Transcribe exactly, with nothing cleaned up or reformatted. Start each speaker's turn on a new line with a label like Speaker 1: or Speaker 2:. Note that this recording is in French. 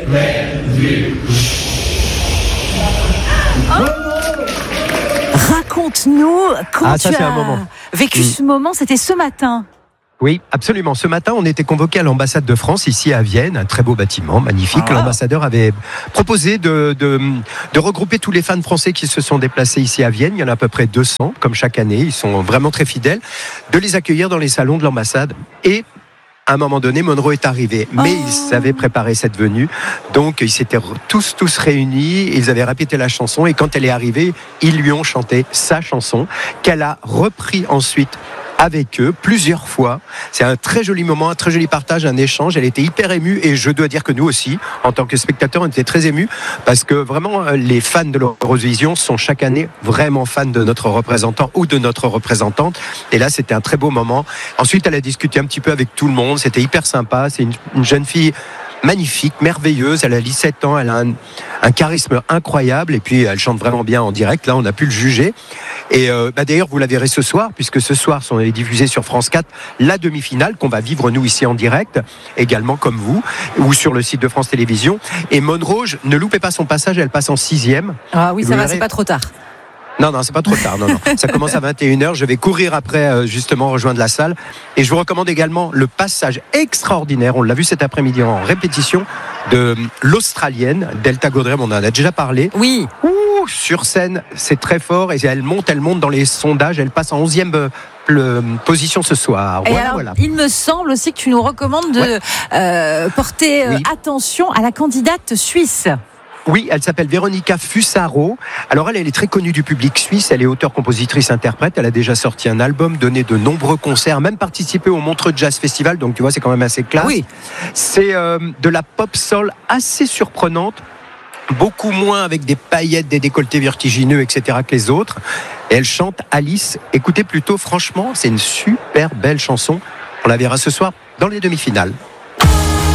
Speaker 1: Raconte-nous quand
Speaker 2: ah, ça,
Speaker 1: tu
Speaker 2: c'est
Speaker 1: as
Speaker 2: un moment.
Speaker 1: vécu
Speaker 2: mmh.
Speaker 1: ce moment, c'était ce matin.
Speaker 2: Oui, absolument. Ce matin, on était convoqué à l'ambassade de France, ici à Vienne, un très beau bâtiment, magnifique.
Speaker 1: Ah.
Speaker 2: L'ambassadeur avait proposé de, de, de regrouper tous les fans français qui se sont déplacés ici à Vienne. Il y en a à peu près deux cents, comme chaque année. Ils sont vraiment très fidèles. De les accueillir dans les salons de l'ambassade. Et à un moment donné, Monroe est arrivé, mais
Speaker 1: oh.
Speaker 2: ils savaient préparer cette venue. Donc, ils s'étaient tous, tous réunis. Ils avaient répété la chanson. Et quand elle est arrivée, ils lui ont chanté sa chanson, qu'elle a repris ensuite avec eux plusieurs fois. C'est un très joli moment, un très joli partage, un échange. Elle était hyper émue et je dois dire que nous aussi, en tant que spectateurs, on était très émus parce que vraiment les fans de l'Eurovision sont chaque année vraiment fans de notre représentant ou de notre représentante. Et là, c'était un très beau moment. Ensuite, elle a discuté un petit peu avec tout le monde. C'était hyper sympa. C'est une, une jeune fille magnifique, merveilleuse. Elle a dix-sept ans, elle a un, un charisme incroyable et puis elle chante vraiment bien en direct. Là, on a pu le juger. Et euh, bah d'ailleurs, vous la verrez ce soir, puisque ce soir, on est diffusé sur France quatre, la demi-finale qu'on va vivre nous ici en direct, également comme vous, ou sur le site de France Télévisions. Et Monroe, ne loupez pas son passage, elle passe en sixième.
Speaker 1: Ah oui,
Speaker 2: vous
Speaker 1: ça va,
Speaker 2: verrez...
Speaker 1: c'est pas trop tard.
Speaker 2: Non, non, c'est pas trop tard. Non, non. Ça commence à vingt et une heures. Je vais courir après, euh, justement, rejoindre la salle. Et je vous recommande également le passage extraordinaire. On l'a vu cet après-midi en répétition de l'Australienne, Delta Goddard. On en a déjà parlé.
Speaker 1: Oui.
Speaker 2: Ouh, sur scène, c'est très fort. Et elle monte, elle monte dans les sondages. Elle passe en onzième euh, le, position ce soir.
Speaker 1: Et
Speaker 2: Voilà,
Speaker 1: alors,
Speaker 2: voilà.
Speaker 1: il me semble aussi que tu nous recommandes de
Speaker 2: Ouais.
Speaker 1: euh, porter euh,
Speaker 2: Oui.
Speaker 1: attention à la candidate suisse.
Speaker 2: Oui, elle s'appelle Véronica Fusaro. Alors elle, elle est très connue du public suisse. Elle est auteure, compositrice, interprète. Elle a déjà sorti un album, donné de nombreux concerts, même participé au Montreux Jazz Festival. Donc tu vois, c'est quand même assez classe.
Speaker 1: Oui.
Speaker 2: C'est euh, de la pop soul assez surprenante. Beaucoup moins avec des paillettes, des décolletés vertigineux, et cetera que les autres. Et elle chante Alice. Écoutez plutôt, franchement, c'est une super belle chanson. On la verra ce soir dans les demi-finales.